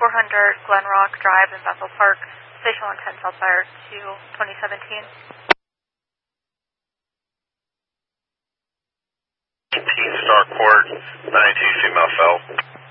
400 Glen Rock Drive in Bethel Park, Station 110 Southfire to 2017. Starcourt, 92 female fell.